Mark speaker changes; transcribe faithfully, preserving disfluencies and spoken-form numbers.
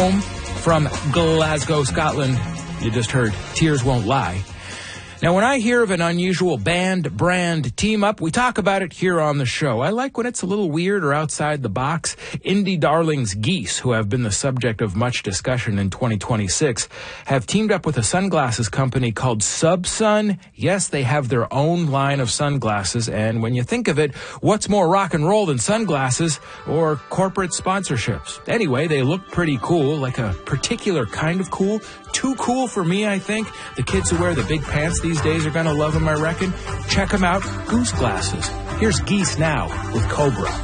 Speaker 1: home from Glasgow, Scotland. You just heard Tears Won't Lie. Now, when I hear of an unusual band-brand team-up, we talk about it here on the show. I like when it's a little weird or outside the box. Indie darlings Geese, who have been the subject of much discussion in twenty twenty-six, have teamed up with a sunglasses company called Subsun. Yes, they have their own line of sunglasses, and when you think of it, what's more rock and roll than sunglasses or corporate sponsorships? Anyway, they look pretty cool, like a particular kind of cool. Too cool for me, I think. The kids who wear the big pants these days are going to love them, I reckon. Check them out. Goose Glasses. Here's Geese now with Cobra.